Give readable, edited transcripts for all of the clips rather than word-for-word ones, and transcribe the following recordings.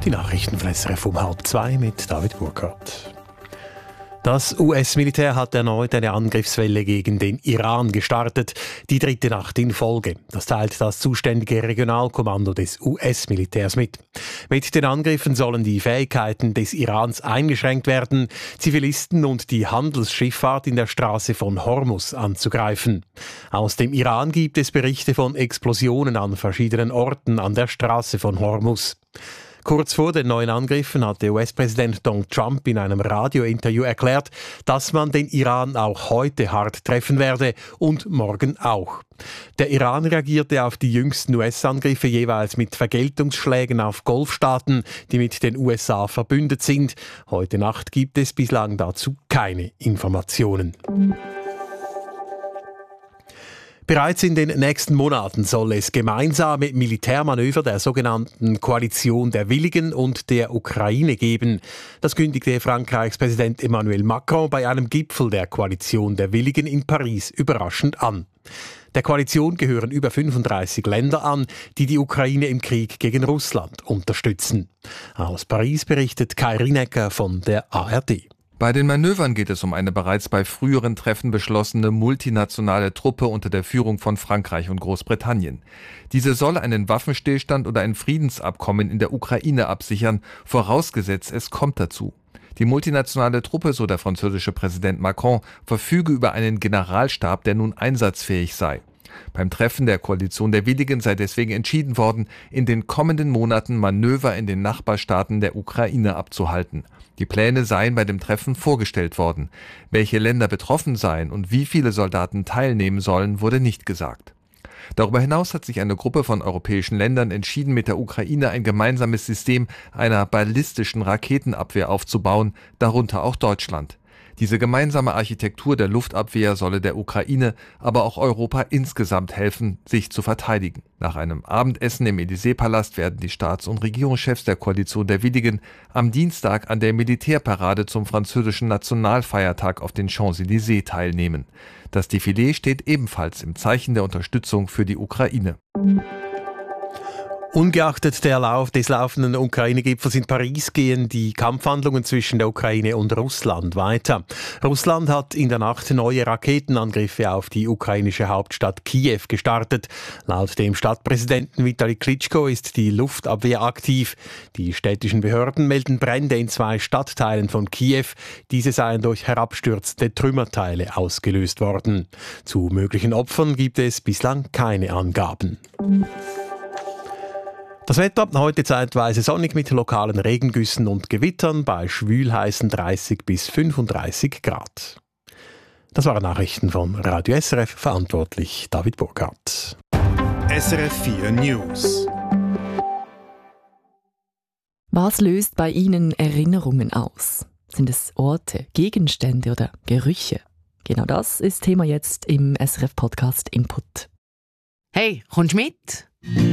Die Nachrichten von SRF um 1:30 mit David Burkhardt. Das US-Militär hat erneut eine Angriffswelle gegen den Iran gestartet, die 3. Nacht in Folge. Das teilt das zuständige Regionalkommando des US-Militärs mit. Mit den Angriffen sollen die Fähigkeiten des Irans eingeschränkt werden, Zivilisten und die Handelsschifffahrt in der Straße von Hormuz anzugreifen. Aus dem Iran gibt es Berichte von Explosionen an verschiedenen Orten an der Straße von Hormuz. Kurz vor den neuen Angriffen hatte US-Präsident Donald Trump in einem Radiointerview erklärt, dass man den Iran auch heute hart treffen werde und morgen auch. Der Iran reagierte auf die jüngsten US-Angriffe jeweils mit Vergeltungsschlägen auf Golfstaaten, die mit den USA verbündet sind. Heute Nacht gibt es bislang dazu keine Informationen. Bereits in den nächsten Monaten soll es gemeinsame Militärmanöver der sogenannten Koalition der Willigen und der Ukraine geben. Das kündigte Frankreichs Präsident Emmanuel Macron bei einem Gipfel der Koalition der Willigen in Paris überraschend an. Der Koalition gehören über 35 Länder an, die die Ukraine im Krieg gegen Russland unterstützen. Aus Paris berichtet Kai Rinecker von der ARD. Bei den Manövern geht es um eine bereits bei früheren Treffen beschlossene multinationale Truppe unter der Führung von Frankreich und Großbritannien. Diese soll einen Waffenstillstand oder ein Friedensabkommen in der Ukraine absichern, vorausgesetzt es kommt dazu. Die multinationale Truppe, so der französische Präsident Macron, verfüge über einen Generalstab, der nun einsatzfähig sei. Beim Treffen der Koalition der Willigen sei deswegen entschieden worden, in den kommenden Monaten Manöver in den Nachbarstaaten der Ukraine abzuhalten. Die Pläne seien bei dem Treffen vorgestellt worden. Welche Länder betroffen seien und wie viele Soldaten teilnehmen sollen, wurde nicht gesagt. Darüber hinaus hat sich eine Gruppe von europäischen Ländern entschieden, mit der Ukraine ein gemeinsames System einer ballistischen Raketenabwehr aufzubauen, darunter auch Deutschland. Diese gemeinsame Architektur der Luftabwehr solle der Ukraine, aber auch Europa insgesamt helfen, sich zu verteidigen. Nach einem Abendessen im Élysée-Palast werden die Staats- und Regierungschefs der Koalition der Willigen am Dienstag an der Militärparade zum französischen Nationalfeiertag auf den Champs-Élysées teilnehmen. Das Defilé steht ebenfalls im Zeichen der Unterstützung für die Ukraine. Ungeachtet des laufenden Ukraine-Gipfels in Paris gehen die Kampfhandlungen zwischen der Ukraine und Russland weiter. Russland hat in der Nacht neue Raketenangriffe auf die ukrainische Hauptstadt Kiew gestartet. Laut dem Stadtpräsidenten Vitali Klitschko ist die Luftabwehr aktiv. Die städtischen Behörden melden Brände in 2 Stadtteilen von Kiew. Diese seien durch herabstürzende Trümmerteile ausgelöst worden. Zu möglichen Opfern gibt es bislang keine Angaben. Das Wetter heute zeitweise sonnig mit lokalen Regengüssen und Gewittern bei schwülheißen 30 bis 35 Grad. Das waren Nachrichten von Radio SRF, verantwortlich David Burkhardt. SRF 4 News. Was löst bei Ihnen Erinnerungen aus? Sind es Orte, Gegenstände oder Gerüche? Genau das ist Thema jetzt im SRF-Podcast Input. Hey, kommst du mit?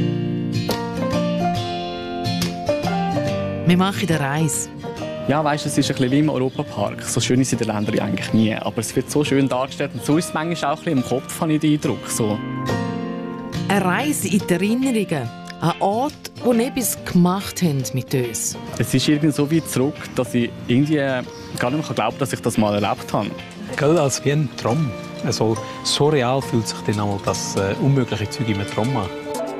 Wir machen eine Reise. Ja, weißt du, es ist ein bisschen wie im Europapark. So schön ist es in den Ländern eigentlich nie. Aber es wird so schön dargestellt. Und so ist es manchmal auch ein bisschen im Kopf, habe ich den Eindruck. So. Eine Reise in die Erinnerungen. Ein Ort, wo etwas gemacht haben mit uns. Es ist irgendwie so weit zurück, dass ich irgendwie gar nicht mehr glauben kann, dass ich das mal erlebt habe. Gell, als wie ein Traum. Also, so real fühlt sich dann auch das unmögliche Zeug im Traum an.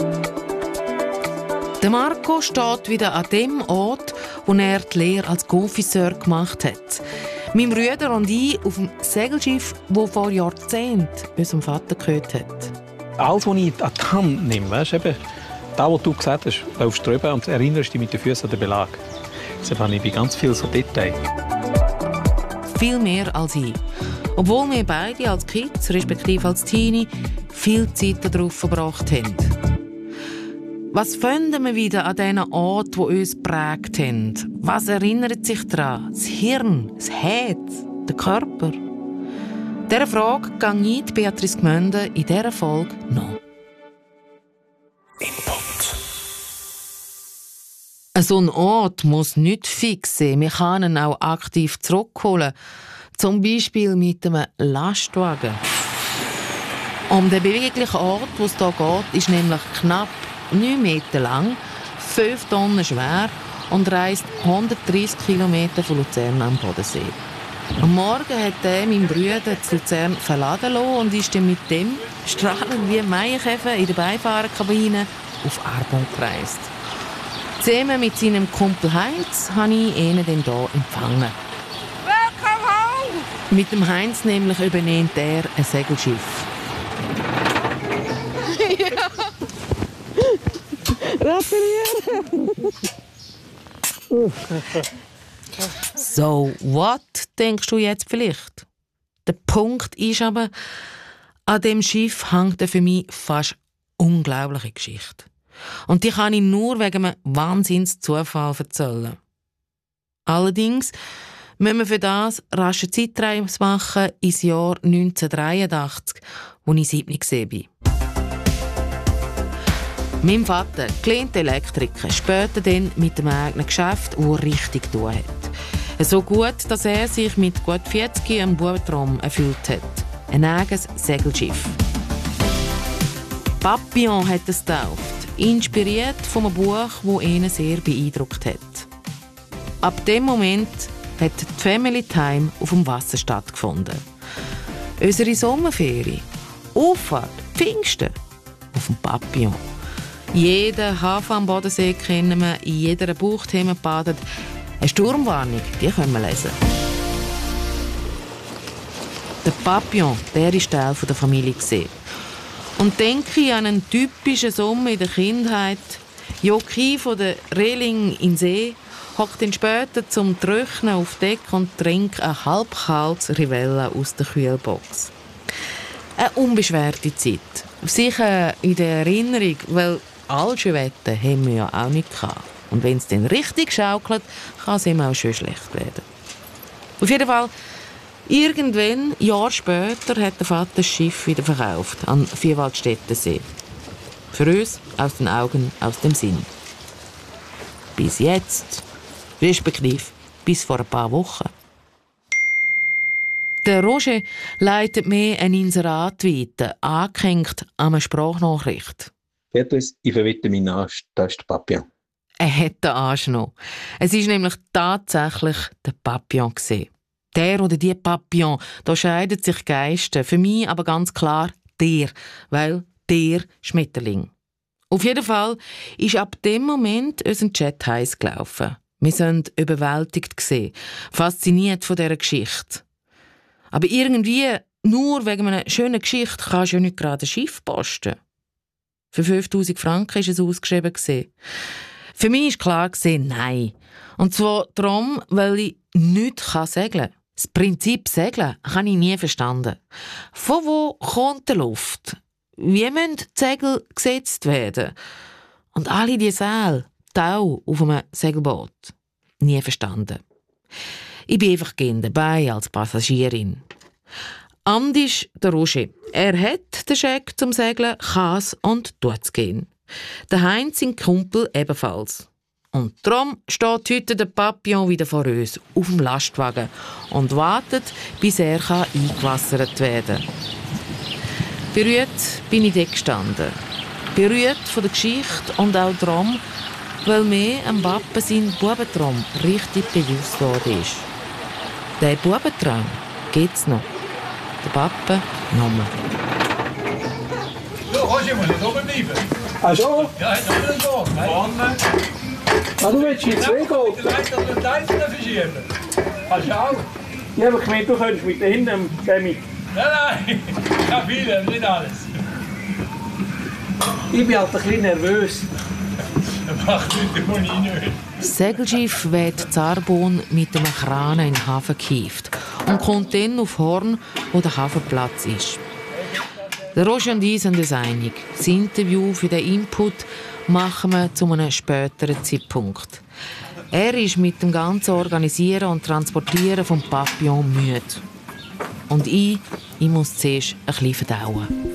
Der Marco steht wieder an dem Ort, wo er die Lehre als Confiseur gemacht hat. Mein Bruder und ich auf dem Segelschiff, das vor Jahrzehnten unserem Vater gehört hat. Alles, was ich an die Hand nehme, weißt, eben, das, was du gesagt hast, laufst drüber und erinnerst dich mit den Füßen an den Belag. Deshalb habe ich bei ganz vielen so Details. Viel mehr als ich. Obwohl wir beide als Kids, respektive als Teenie, viel Zeit darauf verbracht haben. Was finden wir wieder an diesen Orten, die uns geprägt haben? Was erinnert sich daran? Das Hirn, das Herz, der Körper? Dieser Frage gehe ich Beatrice Gmünde in dieser Folge noch. Input. So ein Ort muss nicht fix sein. Wir können ihn auch aktiv zurückholen. Zum Beispiel mit einem Lastwagen. Um den beweglichen Ort, wo es hier geht, ist nämlich knapp 9 Meter lang, 5 Tonnen schwer und reist 130 Kilometer von Luzern am Bodensee. Am Morgen hat er meinen Bruder zu Luzern verladen lassen und ist dann mit dem, strahlend wie ein Maienkäfer in der Beifahrerkabine, auf Aargau gereist. Zusammen mit seinem Kumpel Heinz habe ich ihn dann hier empfangen. Welcome home! Mit dem Heinz nämlich übernimmt er ein Segelschiff. Ja. Reparieren! So, what, denkst du jetzt vielleicht? Der Punkt ist aber, an dem Schiff hängt eine für mich fast unglaubliche Geschichte. Und die kann ich nur wegen einem Wahnsinnszufall erzählen. Allerdings müssen wir für das rasche Zeitreise machen ins Jahr 1983, wo ich 7 war. Mein Vater, gelernter Elektriker, später dann mit dem eigenen Geschäft, das er richtig tun hat. So gut, dass er sich mit gut 40 einen Bubentraum erfüllt hat. Ein eigenes Segelschiff. Papillon hat es getauft, inspiriert von einem Buch, das ihn sehr beeindruckt hat. Ab dem Moment hat die Family Time auf dem Wasser stattgefunden. Unsere Sommerferien, Auffahrt, Pfingsten, auf dem Papillon. Jeden Hafen am Bodensee kennen wir, in jeder Bucht haben wir gebadet. Eine Sturmwarnung, die können wir lesen. Der Papillon, der war Teil der Familie. Und denke ich an einen typischen Sommer in der Kindheit. Jockey von der Reling in den See hockt dann später zum Trocknen auf Deck und trinkt ein halbkaltes Rivella aus der Kühlbox. Eine unbeschwerte Zeit. Sicher in der Erinnerung, weil all schön Wetter haben wir ja auch nicht gehabt. Und wenn es dann richtig schaukelt, kann es ihm auch schon schlecht werden. Auf jeden Fall, irgendwann, Jahr später, hat der Vater das Schiff wieder verkauft an Vierwaldstättensee. Für uns aus den Augen, aus dem Sinn. Bis jetzt, respektive bis vor ein paar Wochen. Der Roger leitet mir ein Inserat weiter, angehängt an eine Sprachnachricht. Beatrice, ich verwette meinen Arsch, das ist der Papillon. Er hat den Arsch noch. Es war nämlich tatsächlich der Papillon. Der oder die Papillon, da scheiden sich Geister. Für mich aber ganz klar der, weil der Schmetterling. Auf jeden Fall ist ab dem Moment unser Chat heiß gelaufen. Wir sind überwältigt gewesen, fasziniert von dieser Geschichte. Aber irgendwie, nur wegen einer schönen Geschichte, kannst du ja nicht gerade ein Schiff posten. Für 5'000 Franken war es ausgeschrieben. Für mich war klar, nein. Und zwar darum, weil ich nicht segeln kann. Das Prinzip Segeln habe ich nie verstanden. Von wo kommt die Luft? Wie müssen die Segel gesetzt werden? Und alle diese Säle, Tau auf einem Segelboot. Nie verstanden. Ich bin einfach gerne dabei als Passagierin. Anders der Roger. Er hat den Scheck zum Segeln, kann es und tut es gehen. Der Heinz, sein Kumpel, ebenfalls. Und darum steht heute der Papillon wieder vor uns auf dem Lastwagen und wartet, bis er eingewassert werden kann. Berührt bin ich dort gestanden. Berührt von der Geschichte und auch darum, weil mir am Pappen sein Bubentraum richtig bewusst worden ist. Der Bubentraum gibt's noch. Der Pappe nochmal. So, Roger, muss nicht oben bleiben. Ach schon? Ja, hat noch einen Tag. Vorne. Ah, du willst jetzt weggehen? Die Leute auf den Teil verschieben. Kannst du auch? Ja, aber ich meine, du könntest mit dahinten, Sammy. Nein, ich habe viele, nicht alles. Ich bin halt ein bisschen nervös. Das macht nicht, das muss ich nicht. Das Segelschiff wird Zarbon mit einem Kran in den Hafen gehievt und kommt dann auf Horn, wo der Hafenplatz ist. Der Roger und ich sind uns einig. Das Interview für den Input machen wir zu einem späteren Zeitpunkt. Er ist mit dem ganzen Organisieren und Transportieren vom Papillon müde. Und ich muss zuerst ein bisschen verdauen.